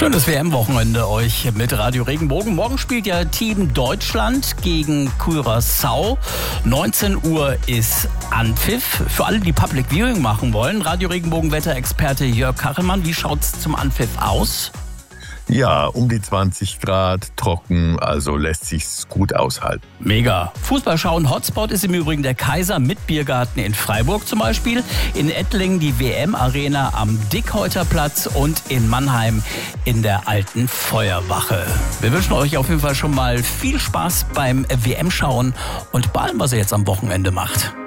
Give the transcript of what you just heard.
Schönes WM-Wochenende euch mit Radio Regenbogen. Morgen spielt ja Team Deutschland gegen Curaçao. 19 Uhr ist Anpfiff. Für alle, die Public Viewing machen wollen, Radio Regenbogen-Wetterexperte Jörg Kachelmann, wie schaut's zum Anpfiff aus? Ja, um die 20 Grad, trocken, also lässt sich's gut aushalten. Mega. Fußball schauen Hotspot ist im Übrigen der Kaiser mit Biergarten in Freiburg zum Beispiel, in Ettlingen die WM-Arena am Dickhäuterplatz und in Mannheim in der alten Feuerwache. Wir wünschen euch auf jeden Fall schon mal viel Spaß beim WM-Schauen und bei allem, was ihr jetzt am Wochenende macht.